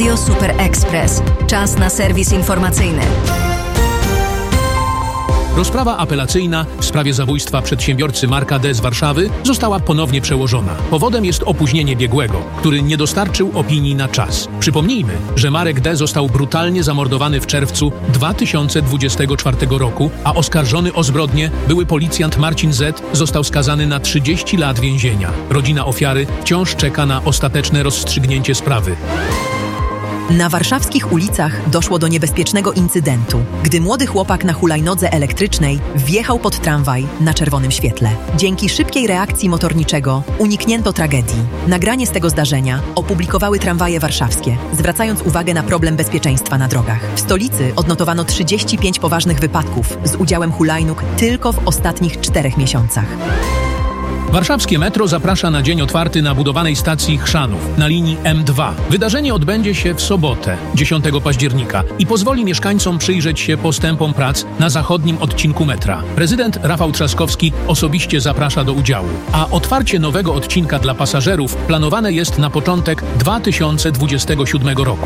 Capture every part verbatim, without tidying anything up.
Radio Super Express. Czas na serwis informacyjny. Rozprawa apelacyjna w sprawie zabójstwa przedsiębiorcy Marka D. z Warszawy została ponownie przełożona. Powodem jest opóźnienie biegłego, który nie dostarczył opinii na czas. Przypomnijmy, że Marek D. został brutalnie zamordowany w czerwcu dwa tysiące dwudziestego czwartego roku, a oskarżony o zbrodnię były policjant Marcin Z. został skazany na trzydzieści lat więzienia. Rodzina ofiary wciąż czeka na ostateczne rozstrzygnięcie sprawy. Na warszawskich ulicach doszło do niebezpiecznego incydentu, gdy młody chłopak na hulajnodze elektrycznej wjechał pod tramwaj na czerwonym świetle. Dzięki szybkiej reakcji motorniczego uniknięto tragedii. Nagranie z tego zdarzenia opublikowały tramwaje warszawskie, zwracając uwagę na problem bezpieczeństwa na drogach. W stolicy odnotowano trzydzieści pięć poważnych wypadków z udziałem hulajnóg tylko w ostatnich czterech miesiącach. Warszawskie metro zaprasza na dzień otwarty na budowanej stacji Chrzanów na linii M dwa. Wydarzenie odbędzie się w sobotę, dziesiątego października i pozwoli mieszkańcom przyjrzeć się postępom prac na zachodnim odcinku metra. Prezydent Rafał Trzaskowski osobiście zaprasza do udziału, a otwarcie nowego odcinka dla pasażerów planowane jest na początek dwa tysiące dwudziestego siódmego roku.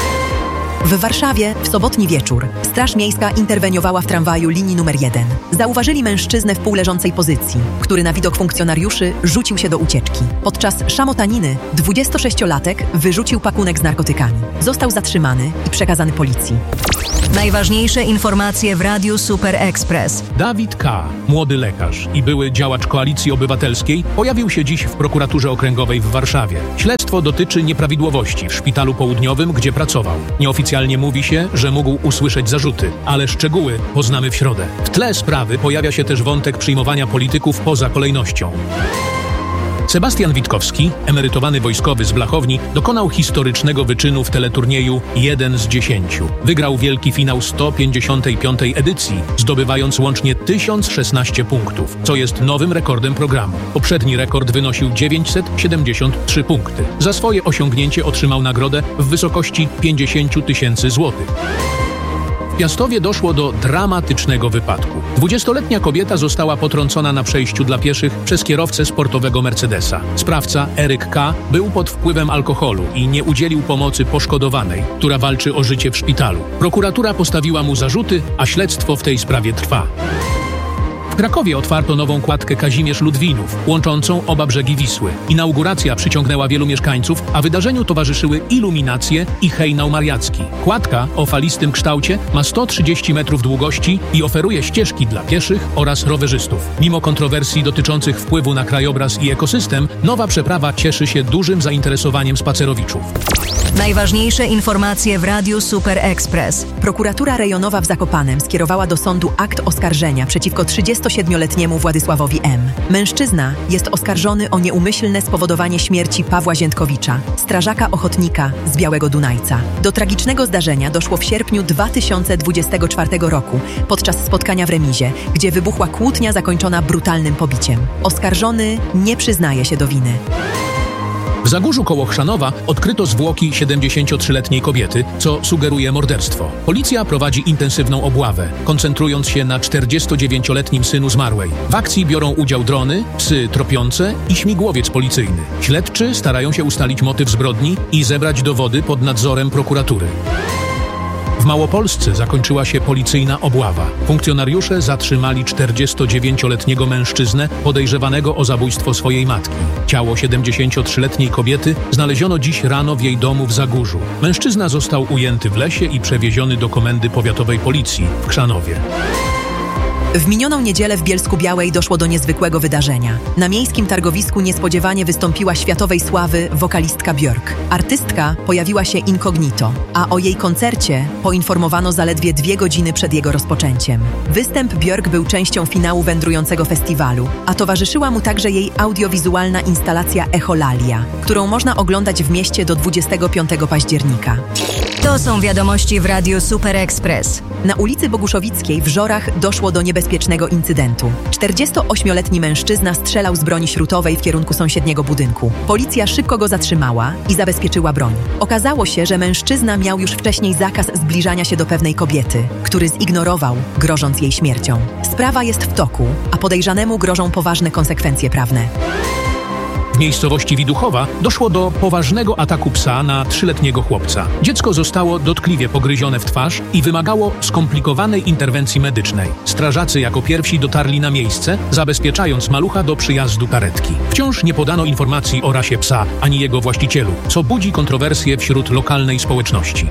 W Warszawie w sobotni wieczór Straż Miejska interweniowała w tramwaju linii numer jeden. Zauważyli mężczyznę w półleżącej pozycji, który na widok funkcjonariuszy rzucił się do ucieczki. Podczas szamotaniny dwudziestosześciolatek wyrzucił pakunek z narkotykami. Został zatrzymany i przekazany policji. Najważniejsze informacje w Radiu Super Express. Dawid K., młody lekarz i były działacz Koalicji Obywatelskiej, pojawił się dziś w prokuraturze okręgowej w Warszawie. Śledztwo dotyczy nieprawidłowości w szpitalu południowym, gdzie pracował. Nieoficjalnie mówi się, że mógł usłyszeć zarzuty, ale szczegóły poznamy w środę. W tle sprawy pojawia się też wątek przyjmowania polityków poza kolejnością. Sebastian Witkowski, emerytowany wojskowy z Blachowni, dokonał historycznego wyczynu w teleturnieju jeden z dziesięciu. Wygrał wielki finał sto pięćdziesiątej piątej edycji, zdobywając łącznie tysiąc szesnaście punktów, co jest nowym rekordem programu. Poprzedni rekord wynosił dziewięćset siedemdziesiąt trzy punkty. Za swoje osiągnięcie otrzymał nagrodę w wysokości pięćdziesiąt tysięcy złotych. W Piastowie doszło do dramatycznego wypadku. Dwudziestoletnia kobieta została potrącona na przejściu dla pieszych przez kierowcę sportowego Mercedesa. Sprawca, Eryk K., był pod wpływem alkoholu i nie udzielił pomocy poszkodowanej, która walczy o życie w szpitalu. Prokuratura postawiła mu zarzuty, a śledztwo w tej sprawie trwa. W Krakowie otwarto nową kładkę Kazimierz-Ludwinów, łączącą oba brzegi Wisły. Inauguracja przyciągnęła wielu mieszkańców, a wydarzeniu towarzyszyły iluminacje i hejnał mariacki. Kładka o falistym kształcie ma sto trzydzieści metrów długości i oferuje ścieżki dla pieszych oraz rowerzystów. Mimo kontrowersji dotyczących wpływu na krajobraz i ekosystem, nowa przeprawa cieszy się dużym zainteresowaniem spacerowiczów. Najważniejsze informacje w Radiu Super Express. Prokuratura rejonowa w Zakopanem skierowała do sądu akt oskarżenia przeciwko trzydziestosiedmioletniemu Władysławowi M. Mężczyzna jest oskarżony o nieumyślne spowodowanie śmierci Pawła Ziętkowicza, strażaka ochotnika z Białego Dunajca. Do tragicznego zdarzenia doszło w sierpniu dwa tysiące dwudziestego czwartego roku podczas spotkania w remizie, gdzie wybuchła kłótnia zakończona brutalnym pobiciem. Oskarżony nie przyznaje się do winy. W Zagórzu koło Chrzanowa odkryto zwłoki siedemdziesięciotrzyletniej kobiety, co sugeruje morderstwo. Policja prowadzi intensywną obławę, koncentrując się na czterdziestodziewięcioletnim synu zmarłej. W akcji biorą udział drony, psy tropiące i śmigłowiec policyjny. Śledczy starają się ustalić motyw zbrodni i zebrać dowody pod nadzorem prokuratury. W Małopolsce zakończyła się policyjna obława. Funkcjonariusze zatrzymali czterdziestodziewięcioletniego mężczyznę podejrzewanego o zabójstwo swojej matki. Ciało siedemdziesięciotrzyletniej kobiety znaleziono dziś rano w jej domu w Zagórzu. Mężczyzna został ujęty w lesie i przewieziony do Komendy Powiatowej Policji w Krzanowie. W minioną niedzielę w Bielsku-Białej doszło do niezwykłego wydarzenia. Na miejskim targowisku niespodziewanie wystąpiła światowej sławy wokalistka Björk. Artystka pojawiła się incognito, a o jej koncercie poinformowano zaledwie dwie godziny przed jego rozpoczęciem. Występ Björk był częścią finału wędrującego festiwalu, a towarzyszyła mu także jej audiowizualna instalacja Echolalia, którą można oglądać w mieście do dwudziestego piątego października. To są wiadomości w Radiu Super Express. Na ulicy Boguszowickiej w Żorach doszło do niebezpiecznego incydentu. czterdziestoośmioletni mężczyzna strzelał z broni śrutowej w kierunku sąsiedniego budynku. Policja szybko go zatrzymała i zabezpieczyła broń. Okazało się, że mężczyzna miał już wcześniej zakaz zbliżania się do pewnej kobiety, który zignorował, grożąc jej śmiercią. Sprawa jest w toku, a podejrzanemu grożą poważne konsekwencje prawne. W miejscowości Widuchowa doszło do poważnego ataku psa na trzyletniego chłopca. Dziecko zostało dotkliwie pogryzione w twarz i wymagało skomplikowanej interwencji medycznej. Strażacy jako pierwsi dotarli na miejsce, zabezpieczając malucha do przyjazdu karetki. Wciąż nie podano informacji o rasie psa ani jego właścicielu, co budzi kontrowersje wśród lokalnej społeczności.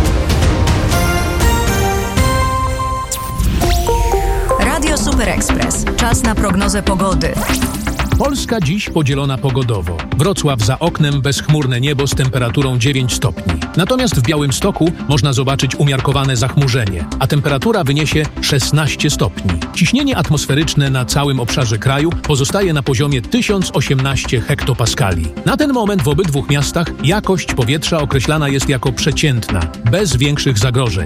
Radio Super Express. Czas na prognozę pogody. Polska dziś podzielona pogodowo. Wrocław za oknem bezchmurne niebo z temperaturą dziewięć stopni. Natomiast w Białymstoku można zobaczyć umiarkowane zachmurzenie, a temperatura wyniesie szesnaście stopni. Ciśnienie atmosferyczne na całym obszarze kraju pozostaje na poziomie tysiąc osiemnaście hektopaskali. Na ten moment w obydwu miastach jakość powietrza określana jest jako przeciętna, bez większych zagrożeń.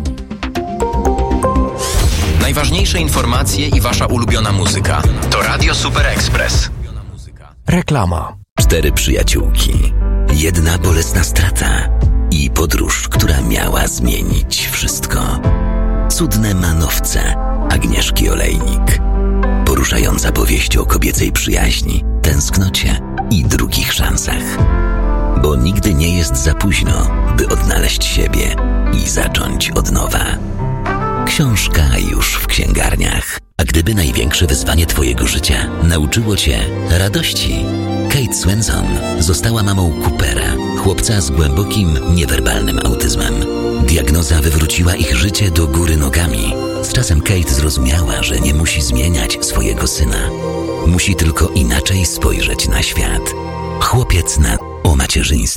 Najważniejsze informacje i wasza ulubiona muzyka to Radio Super Express. Reklama. Cztery przyjaciółki, jedna bolesna strata i podróż, która miała zmienić wszystko. Cudne manowce Agnieszki Olejnik. Poruszająca powieść o kobiecej przyjaźni, tęsknocie i drugich szansach. Bo nigdy nie jest za późno, by odnaleźć siebie i zacząć od nowa. Książka już w księgarniach. A gdyby największe wyzwanie twojego życia nauczyło cię radości? Kate Swenson została mamą Coopera, chłopca z głębokim, niewerbalnym autyzmem. Diagnoza wywróciła ich życie do góry nogami. Z czasem Kate zrozumiała, że nie musi zmieniać swojego syna. Musi tylko inaczej spojrzeć na świat. Chłopiec na o macierzyństwie.